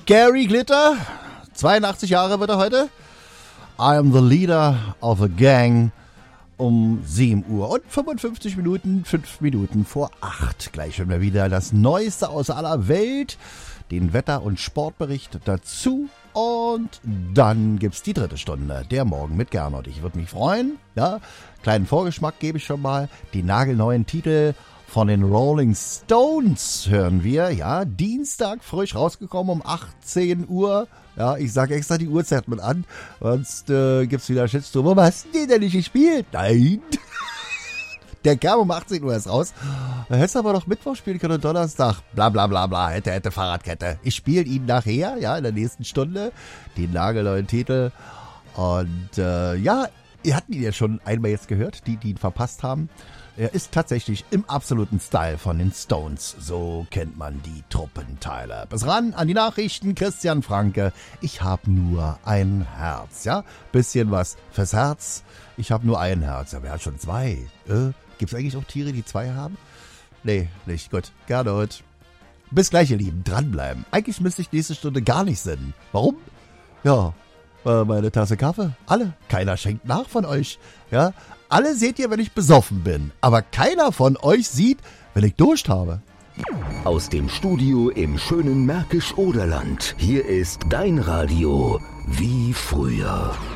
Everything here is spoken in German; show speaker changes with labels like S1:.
S1: Gary Glitter, 82 Jahre wird er heute. I am the leader of a gang. Um 7 Uhr und 55 Minuten, 5 Minuten vor 8. Gleich hören wir wieder das Neueste aus aller Welt, den Wetter- und Sportbericht dazu. Und dann gibt's die 3. Stunde, der Morgen mit Gernot. Ich würde mich freuen, ja, kleinen Vorgeschmack gebe ich schon mal. Die nagelneuen Titel von den Rolling Stones hören wir, ja, Dienstag frisch rausgekommen um 18 Uhr. Ja, ich sage extra die Uhrzeit mit an, sonst gibt's wieder Shitstorm. Warum hast du den denn nicht gespielt? Nein. Der kam um 18 Uhr erst raus. Da hättest du aber noch Mittwoch spielen können und Donnerstag. Bla bla bla bla, hätte Fahrradkette. Ich spiele ihn nachher, ja, in der nächsten Stunde, den nagelneuen Titel. Und ja, ihr hattet ihn ja schon einmal jetzt gehört, die ihn verpasst haben. Er ist tatsächlich im absoluten Style von den Stones. So kennt man die Truppenteile. Bis ran an die Nachrichten, Christian Franke. Ich hab nur ein Herz, ja? Bisschen was fürs Herz. Ich hab nur ein Herz. Ja, wer hat schon 2? Gibt's eigentlich auch Tiere, die 2 haben? Nee, nicht. Gut. Gernot. Bis gleich, ihr Lieben. Dranbleiben. Eigentlich müsste ich nächste Stunde gar nicht senden. Warum? Ja, meine Tasse Kaffee. Alle. Keiner schenkt nach von euch. Ja, alle seht ihr, wenn ich besoffen bin. Aber keiner von euch sieht, wenn ich Durst habe.
S2: Aus dem Studio im schönen Märkisch-Oderland. Hier ist dein Radio wie früher.